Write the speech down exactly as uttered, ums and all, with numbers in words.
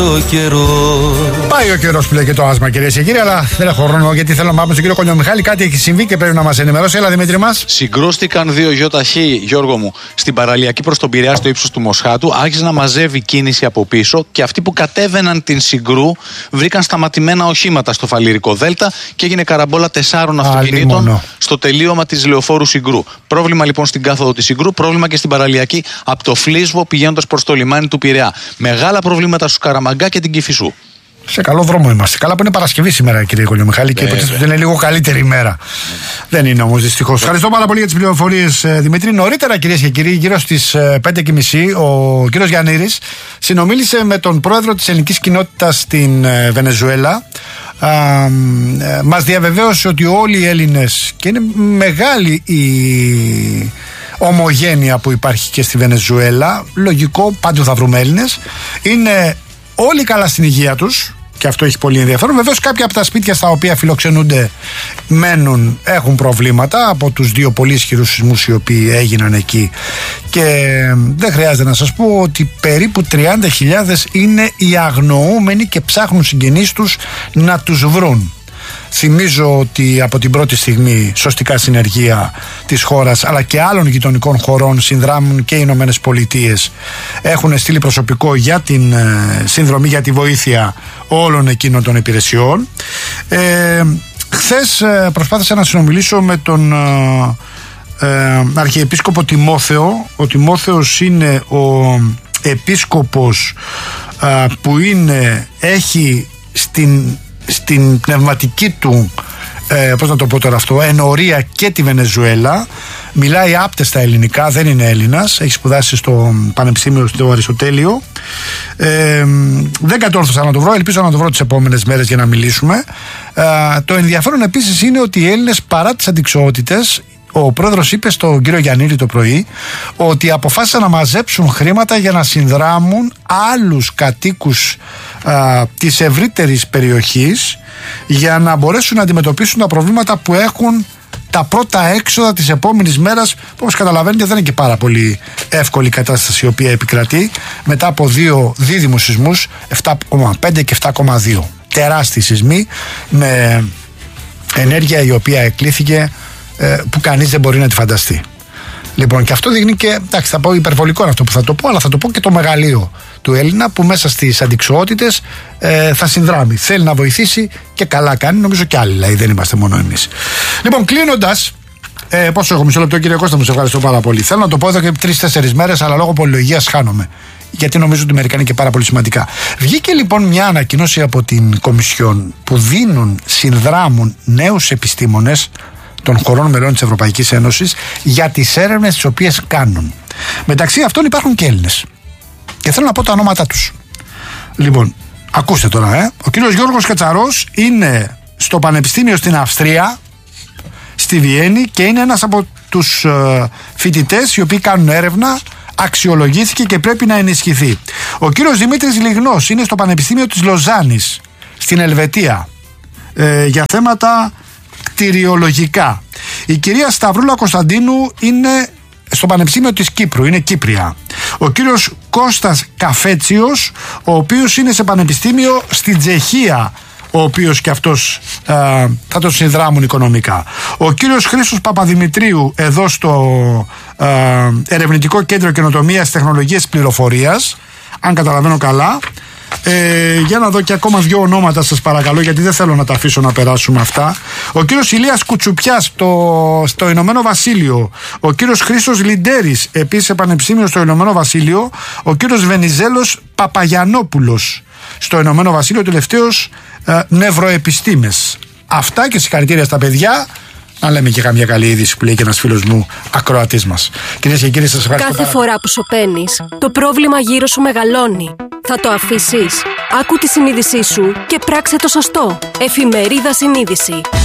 Πάει ο καιρός που λέει και το άσμα, κυρίες και κύριοι, αλλά δεν έχω χρόνο γιατί θέλω να πάμε στον κύριο Κολιομιχάλη. Κάτι έχει συμβεί και πρέπει να μας ενημερώσει. Έλα, Δημήτρη μας. Συγκρούστηκαν δύο γιοταχή, Γιώργο μου, στην παραλιακή προς τον Πειραιά στο ύψος του Μοσχάτου. Άρχισε να μαζεύει κίνηση από πίσω και αυτοί που κατέβαιναν την Συγκρού βρήκαν σταματημένα οχήματα στο Φαλιρικό Δέλτα και έγινε καραμπόλα τεσσάρων αυτοκινήτων μόνο στο τελείωμα της λεωφόρου Συγκρού. Πρόβλημα λοιπόν στην κάθοδο της Συγκρού, πρόβλημα και στην παραλιακή από το Φλίσβο πηγαίνοντας προς το λιμάνι του Πειραιά. Μεγάλα προβλήματα στους Καραμαγκά και την Κηφισού. Σε καλό δρόμο είμαστε. Καλά που είναι Παρασκευή σήμερα, κύριε Κολιομιχάλη, και υποτίθεται ότι είναι λίγο καλύτερη ημέρα. Mm. Δεν είναι όμως, δυστυχώς. Ευχαριστώ πάρα πολύ για τις πληροφορίες, Δημήτρη. Νωρίτερα, κυρίες και κύριοι, γύρω στις πέντε και μισή, ο κύριος Γιαννήρης συνομίλησε με τον πρόεδρο της ελληνικής κοινότητας στην Βενεζουέλα. Α, μας διαβεβαίωσε ότι όλοι οι Έλληνες, και είναι μεγάλη η ομογένεια που υπάρχει και στη Βενεζουέλα, λογικό, πάντου θα βρούμε Έλληνες, είναι όλοι καλά στην υγεία τους και αυτό έχει πολύ ενδιαφέρον. Βεβαίως κάποια από τα σπίτια στα οποία φιλοξενούνται μένουν, έχουν προβλήματα από τους δύο πολύ ισχυρούς σεισμούς οι οποίοι έγιναν εκεί, και δεν χρειάζεται να σας πω ότι περίπου τριάντα χιλιάδες είναι οι αγνοούμενοι και ψάχνουν συγγενείς τους να τους βρουν. Θυμίζω ότι από την πρώτη στιγμή σωστικά συνεργεία της χώρας αλλά και άλλων γειτονικών χωρών συνδράμουν και οι Ηνωμένες Πολιτείες. Έχουν στείλει προσωπικό για την ε, συνδρομή, για τη βοήθεια όλων εκείνων των υπηρεσιών. Ε, χθες ε, προσπάθησα να συνομιλήσω με τον ε, ε, Αρχιεπίσκοπο Τιμόθεο. Ο Τιμόθεος είναι ο επίσκοπος ε, που είναι, έχει στην στην πνευματική του, ε, πώς να το πω τώρα αυτό, ενορία και τη Βενεζουέλα. Μιλάει άπτεστα ελληνικά, δεν είναι Έλληνας, έχει σπουδάσει στο Πανεπιστήμιο στο Αριστοτέλειο. ε, δεν κατόρθωσα να το βρω, ελπίζω να το βρω τις επόμενες μέρες για να μιλήσουμε. ε, το ενδιαφέρον επίσης είναι ότι οι Έλληνες, παρά τις αντιξοότητες, ο πρόεδρος είπε στον κύριο Γιαννήρη το πρωί ότι αποφάσισαν να μαζέψουν χρήματα για να συνδράμουν άλλους κατοίκους α, της ευρύτερης περιοχής για να μπορέσουν να αντιμετωπίσουν τα προβλήματα που έχουν τα πρώτα έξοδα της επόμενης μέρας, που όπως καταλαβαίνετε δεν είναι και πάρα πολύ εύκολη η κατάσταση η οποία επικρατεί μετά από δύο δίδυμους σεισμούς, επτά κόμμα πέντε και επτά κόμμα δύο. Τεράστιοι σεισμοί με ενέργεια η οποία εκλήθηκε που κανείς δεν μπορεί να τη φανταστεί. Λοιπόν, και αυτό δείχνει και, εντάξει, θα πω υπερβολικό αυτό που θα το πω, αλλά θα το πω και το μεγαλείο του Έλληνα που μέσα στις αντιξοότητες ε, θα συνδράμει. Θέλει να βοηθήσει και καλά κάνει, νομίζω και άλλοι, δηλαδή δεν είμαστε μόνο εμείς. Λοιπόν, κλείνοντας, ε, πόσο έχω, μισό λεπτό, κύριε Κώστα, μου σε ευχαριστώ πάρα πολύ. Θέλω να το πω εδώ και τρεις-τέσσερις μέρες, αλλά λόγω πολυλογίας χάνομαι. Γιατί νομίζω ότι μερικά είναι και πάρα πολύ σημαντικά. Βγήκε λοιπόν μια ανακοίνωση από την Κομισιόν που δίνουν, συνδράμουν νέους επιστήμονες των χωρών μελών της Ευρωπαϊκής Ένωσης για τις έρευνες τις οποίες κάνουν. Μεταξύ αυτών υπάρχουν και Έλληνες. Και θέλω να πω τα ονόματά τους. Λοιπόν, ακούστε τώρα, ε. Ο κύριος Γιώργος Κατσαρός είναι στο Πανεπιστήμιο στην Αυστρία, στη Βιέννη, και είναι ένας από τους ε, φοιτητές οι οποίοι κάνουν έρευνα, αξιολογήθηκε και πρέπει να ενισχυθεί. Ο κύριος Δημήτρης Λιγνός είναι στο Πανεπιστήμιο της Λοζάνης, στην Ελβετία, ε, για θέματα κτηριολογικά. Η κυρία Σταυρούλα Κωνσταντίνου είναι στο Πανεπιστήμιο της Κύπρου, είναι Κύπρια. Ο κύριος Κώστας Καφέτσιος, ο οποίος είναι σε πανεπιστήμιο στην Τσεχία, ο οποίος και αυτός α, θα τον συνδράμουν οικονομικά. Ο κύριος Χρήστος Παπαδημητρίου εδώ στο α, Ερευνητικό Κέντρο Καινοτομίας Τεχνολογίας Πληροφορίας, αν καταλαβαίνω καλά. Ε, για να δω και ακόμα δύο ονόματα, σας παρακαλώ, γιατί δεν θέλω να τα αφήσω να περάσουμε αυτά. Ο κύριος Ηλίας Κουτσουπιάς στο, στο Ηνωμένο Βασίλειο. Ο κύριος Χρήστος Λιντέρης, επίσης σε πανεπιστήμιο στο Ηνωμένο Βασίλειο. Ο κύριος Βενιζέλος Παπαγιαννόπουλος στο Ηνωμένο Βασίλειο, τελευταίος ε, νευροεπιστήμες. Αυτά και συγχαρητήρια στα παιδιά. Να λέμε και καμιά καλή είδηση που λέει και ένας φίλος μου, ακροατής μας. Κυρίες και κύριοι, σας ευχαριστώ. Κάθε φορά που σωπαίνεις, το πρόβλημα γύρω σου μεγαλώνει. Θα το αφήσεις? Άκου τη συνείδησή σου και πράξε το σωστό. Εφημερίδα Συνείδηση.